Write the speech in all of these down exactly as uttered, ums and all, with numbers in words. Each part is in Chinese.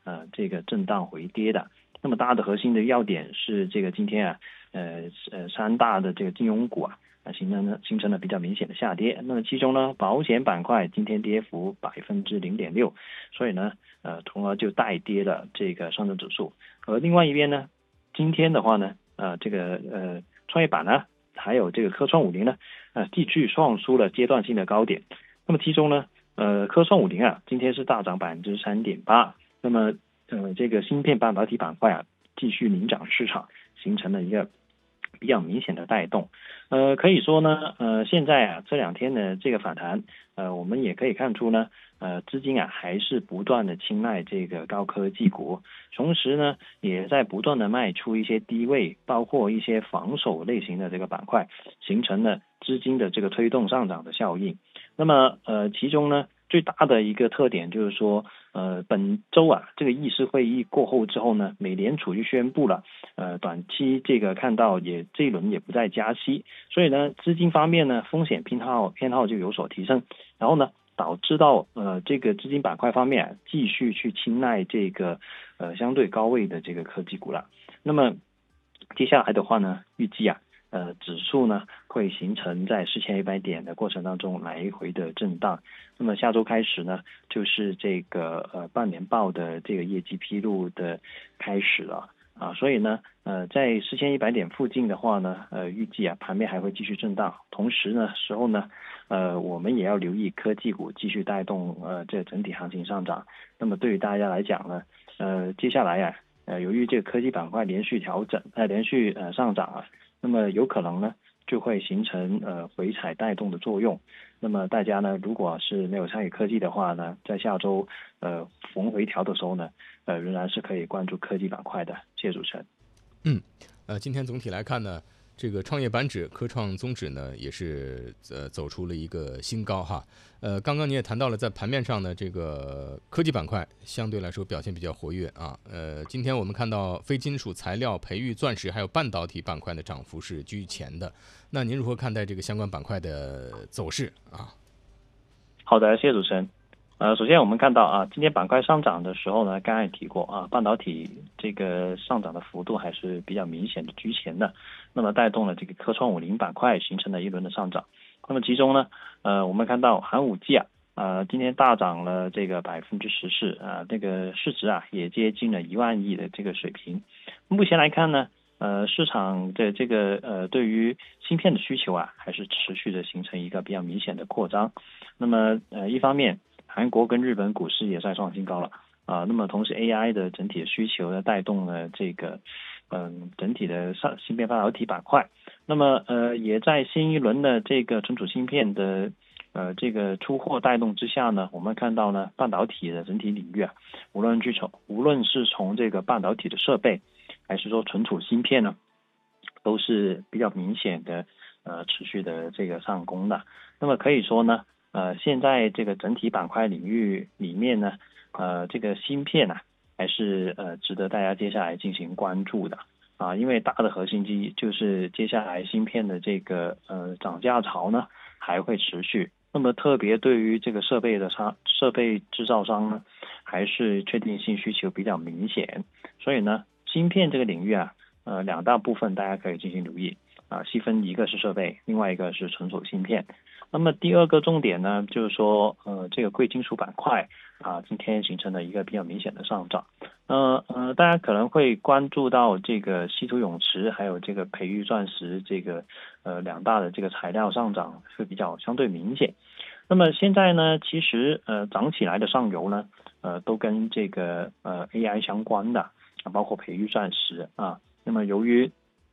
呃这个震荡回跌的。那么大的核心的要点是这个今天啊呃呃三大的这个金融股啊啊形成了形成了比较明显的下跌。那么其中呢，保险板块今天跌幅百分之零点六，所以呢呃从而就带跌了这个上证指数。而另外一边呢，今天的话呢呃这个呃创业板呢还有这个科创五零呢呃继续创出了阶段性的高点。那么其中呢呃科创五零啊今天是大涨百分之三点八。那么呃这个芯片半导体板块啊继续领涨市场，形成了一个比较明显的带动。呃，可以说呢，呃，现在啊这两天的这个反弹，呃，我们也可以看出呢，呃，资金啊还是不断的青睐这个高科技股，同时呢，也在不断的卖出一些低位，包括一些防守类型的这个板块，形成了资金的这个推动上涨的效应。那么，呃，其中呢，最大的一个特点就是说，呃，本周啊，这个议事会议过后之后呢，美联储就宣布了，呃，短期这个看到也这一轮也不再加息，所以呢，资金方面呢，风险偏好偏好就有所提升，然后呢，导致到呃这个资金板块方面、啊、继续去青睐这个呃相对高位的这个科技股了。那么接下来的话呢，预计啊。呃，指数呢会形成在四千一百点的过程当中来回的震荡。那么下周开始呢，就是这个呃半年报的这个业绩披露的开始了啊，所以呢，呃，在四千一百点附近的话呢，呃，预计啊盘面还会继续震荡。同时呢，时候呢，呃，我们也要留意科技股继续带动呃这整体行情上涨。那么对于大家来讲呢，呃，接下来呀、啊，呃，由于这个科技板块连续调整，呃，连续呃上涨啊。那么有可能呢，就会形成呃回踩带动的作用。那么大家呢，如果是没有参与科技的话呢，在下周呃逢回调的时候呢，呃仍然是可以关注科技板块的。谢谢主持人。 嗯，呃，今天总体来看呢，这个创业板指、科创综指呢，也是呃走出了一个新高哈。呃，刚刚你也谈到了，在盘面上呢，这个科技板块相对来说表现比较活跃啊。呃，今天我们看到非金属材料、培育、钻石还有半导体板块的涨幅是居前的。那您如何看待这个相关板块的走势啊？ 好的，谢谢主持人。呃，首先我们看到啊，今天板块上涨的时候呢，刚才也提过啊，半导体这个上涨的幅度还是比较明显的居前的，那么带动了这个科创五零板块形成了一轮的上涨。那么其中呢，呃，我们看到寒武纪啊，呃，今天大涨了这个百分之十四啊，这个市值啊也接近了一万亿的这个水平。目前来看呢，呃，市场的这个呃对于芯片的需求啊，还是持续的形成一个比较明显的扩张。那么呃，一方面，韩国跟日本股市也在创新高了啊，那么同时 A I 的整体的需求呢，带动了这个嗯、呃、整体的上芯片半导体板块。那么呃，也在新一轮的这个存储芯片的呃这个出货带动之下呢，我们看到呢，半导体的整体领域啊，无论去从无论是从这个半导体的设备，还是说存储芯片呢，都是比较明显的呃持续的这个上攻的。那么可以说呢，呃，现在这个整体板块领域里面呢，呃，这个芯片啊，还是呃值得大家接下来进行关注的啊，因为大的核心机就是接下来芯片的这个呃涨价潮呢还会持续。那么特别对于这个设备的商设备制造商呢，还是确定性需求比较明显，所以呢，芯片这个领域啊，呃，两大部分大家可以进行留意啊，细分一个是设备，另外一个是存储芯片。那么第二个重点呢，就是说，呃，这个贵金属板块啊，今天形成了一个比较明显的上涨。呃呃，大家可能会关注到这个稀土永磁还有这个培育钻石这个呃两大的这个材料上涨是比较相对明显。那么现在呢，其实呃涨起来的上游呢，呃都跟这个呃 A I 相关的，包括培育钻石啊。那么由于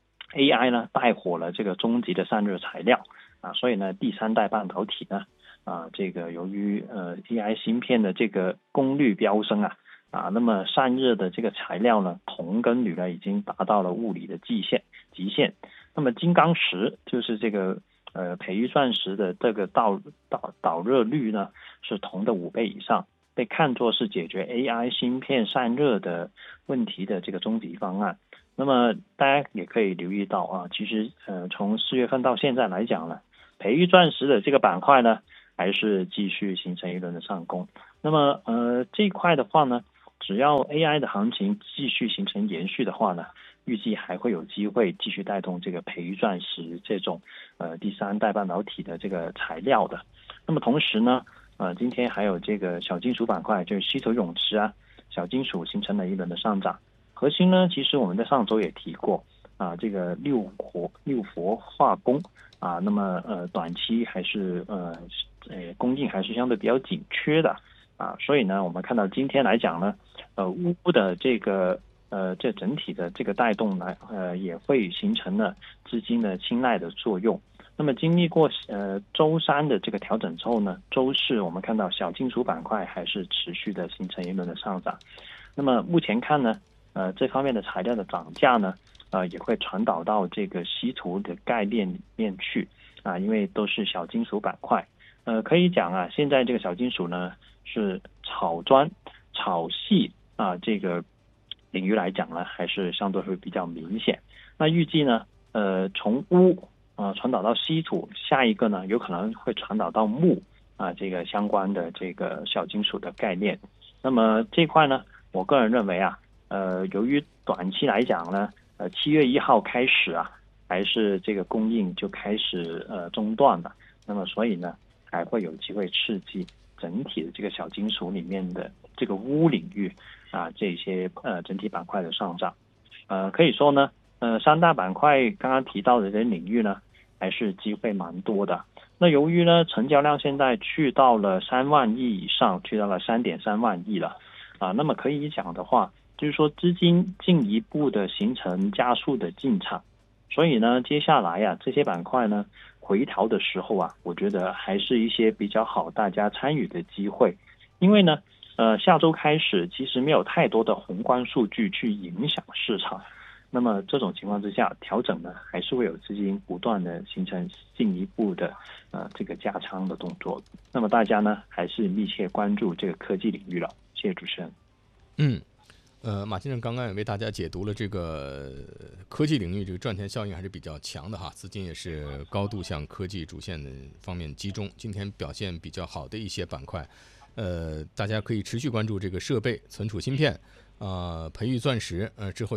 A I 呢带火了这个终极的散热材料啊，所以呢第三代半导体呢啊这个由于呃 A I 芯片的这个功率飙升啊啊，那么散热的这个材料呢，铜跟铝呢已经达到了物理的极限极限。那么金刚石就是这个呃培育钻石的这个导导导热率呢是铜的五倍以上，被看作是解决 A I 芯片散热的问题的这个终极方案。那么大家也可以留意到啊，其实呃从四月份到现在来讲呢，培育钻石的这个板块呢，还是继续形成一轮的上攻。那么呃这一块的话呢， 只要 A I 的行情继续形成延续的话呢，预计还会有机会继续带动这个培育钻石这种呃第三代半导体的这个材料的。那么同时呢，呃，今天还有这个小金属板块，就是稀土永磁啊，小金属形成了一轮的上涨。核心呢，其实我们在上周也提过啊，这个六活六氟化工啊，那么呃短期还是呃呃供应还是相对比较紧缺的啊，所以呢，我们看到今天来讲呢，呃钨的这个呃这整体的这个带动呢，呃也会形成了资金的青睐的作用。那么经历过呃周三的这个调整之后呢，周四我们看到小金属板块还是持续的形成一轮的上涨。那么目前看呢，呃这方面的材料的涨价呢，呃也会传导到这个稀土的概念里面去啊，因为都是小金属板块。呃可以讲啊，现在这个小金属呢是炒砖、炒细啊这个领域来讲呢，还是相对会比较明显。那预计呢，呃从钨呃，传导到稀土，下一个呢，有可能会传导到钼啊，这个相关的这个小金属的概念。那么这块呢，我个人认为啊，呃，由于短期来讲呢，呃，七月一号开始啊，还是这个供应就开始呃中断了，那么所以呢，还会有机会刺激整体的这个小金属里面的这个钨领域啊，这些呃整体板块的上涨。呃，可以说呢，呃，三大板块刚刚提到的这些领域呢，还是机会蛮多的。那由于呢，成交量现在去到了三万亿以上，去到了三点三万亿了啊。那么可以讲的话，就是说资金进一步的形成加速的进场。所以呢，接下来啊，这些板块呢回调的时候啊，我觉得还是一些比较好大家参与的机会。因为呢，呃，下周开始其实没有太多的宏观数据去影响市场。那么这种情况之下，调整呢还是会有资金不断的形成进一步的呃这个加仓的动作。那么大家呢还是密切关注这个科技领域了。谢谢主持人。 嗯，呃，马先生刚刚也为大家解读了这个科技领域这个赚钱效应还是比较强的哈，资金也是高度向科技主线的方面集中。今天表现比较好的一些板块，呃，大家可以持续关注这个设备、存储芯片啊、呃、培育钻石，呃之后。